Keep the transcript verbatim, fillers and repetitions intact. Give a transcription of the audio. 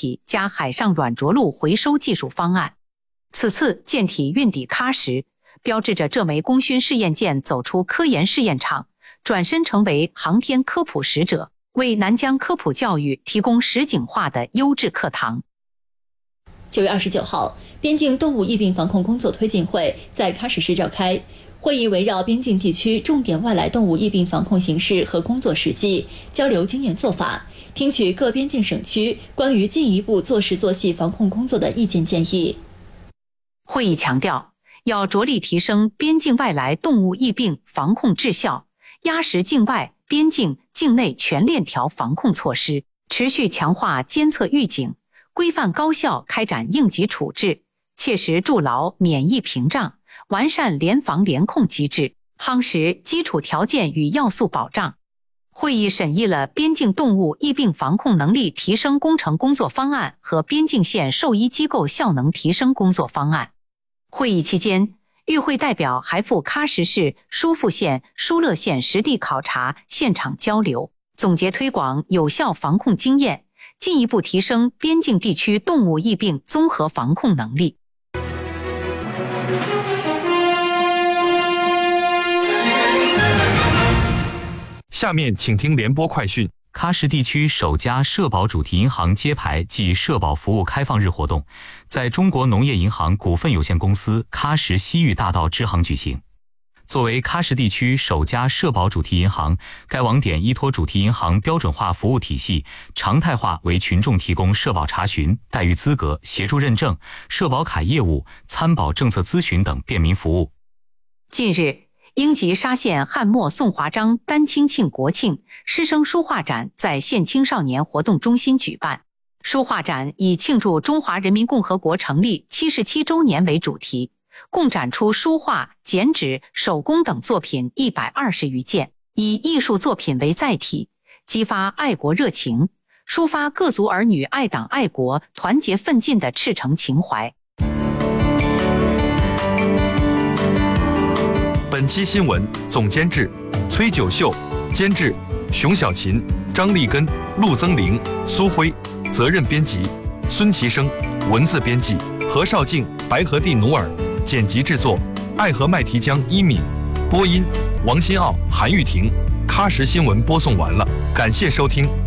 体加海上软着陆回收技术方案。此次舰体运抵喀什，标志着这枚功勋试验舰走出科研试验场，转身成为航天科普使者，为南疆科普教育提供实景化的优质课堂。 九月二十九号，边境动物疫病防控工作推进会在喀什市召开。会议围绕边境地区重点外来动物疫病防控形势和工作实际，交流经验做法，听取各边境省区关于进一步做实做细防控工作的意见建议。 会议强调，要着力提升边境外来动物疫病防控质效，压实境外、边境、境内全链条防控措施，持续强化监测预警，规范高效开展应急处置，切实筑牢免疫屏障，完善联防联控机制，夯实基础条件与要素保障。会议审议了边境动物疫病防控能力提升工程工作方案和边境县兽医机构效能提升工作方案。会议期间，与会代表还赴喀什市疏附县、疏勒县实地考察现场交流，总结推广有效防控经验，进一步提升边境地区动物疫病综合防控能力。 下面请听联播快讯。 喀什地区首家社保主题银行揭牌暨社保服务开放日活动在中国农业银行股份有限公司喀什西域大道支行举行。作为喀什地区首家社保主题银行，该网点依托主题银行标准化服务体系，常态化为群众提供社保查询、待遇资格、协助认证、社保卡业务、参保政策咨询等便民服务。 近日，英吉沙县汉末宋华章丹青庆国庆师生书画展在县青少年活动中心举办。书画展以庆祝中华人民共和国成立七十七周年为主题，共展出书画、剪纸、手工等作品一百二十余件，以艺术作品为载体，激发爱国热情，抒发各族儿女爱党爱国、团结奋进的赤诚情怀。 本期新闻总监制崔九秀，监制熊小琴、张立根、陆增玲、苏辉，责任编辑孙其生，文字编辑何绍静、白河地努尔，剪辑制作爱河麦提江一敏，播音王新奥、韩玉婷。喀什新闻播送完了，感谢收听。